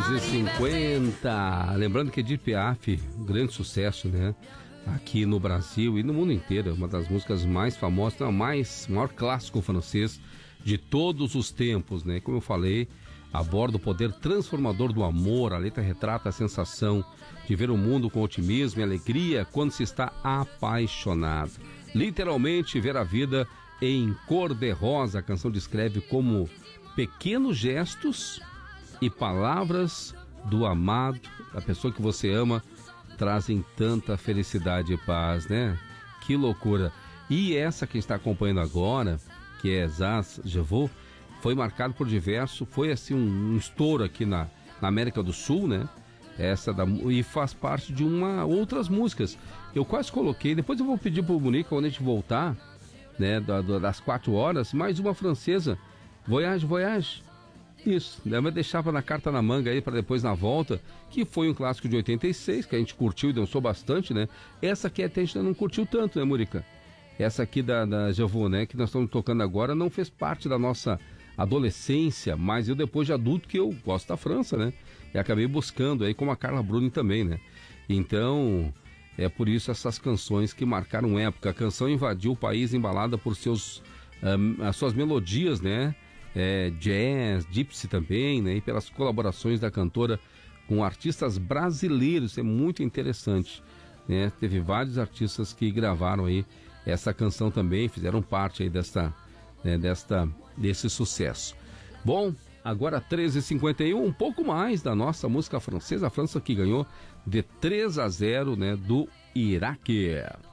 3h50. Lembrando que Edith Piaf, grande sucesso, né? Aqui no Brasil e no mundo inteiro, uma das músicas mais famosas, maior clássico francês de todos os tempos, né? Como eu falei, aborda o poder transformador do amor. A letra retrata a sensação de ver o mundo com otimismo e alegria quando se está apaixonado. Literalmente, ver a vida em cor-de-rosa. A canção descreve como pequenos gestos e palavras do amado, da pessoa que você ama, trazem tanta felicidade e paz, né? Que loucura! E essa que está acompanhando agora, que é Zaz Jevô, foi marcado por foi assim um estouro aqui na América do Sul, né? E faz parte de outras músicas. Eu quase coloquei, depois eu vou pedir pro Munique, quando a gente voltar, né, das 4 horas, mais uma francesa, Voyage, Voyage. Isso, né? Mas deixava na carta na manga aí para depois na volta, que foi um clássico de 86, que a gente curtiu e dançou bastante, né? Essa aqui até a gente não curtiu tanto, né, Murica? Essa aqui da Jevô, né, que nós estamos tocando agora, não fez parte da nossa adolescência, mas eu depois de adulto que eu gosto da França, né? E acabei buscando aí, como a Carla Bruni também, né? Então, é por isso essas canções que marcaram época. A canção invadiu o país embalada por as suas melodias, né? Jazz, gypsy também, né? E pelas colaborações da cantora com artistas brasileiros. Isso é muito interessante, né? Teve vários artistas que gravaram aí essa canção também, fizeram parte aí desse sucesso. Bom, agora 13h51, um pouco mais da nossa música francesa. A França que ganhou de 3-0, né, do Iraque.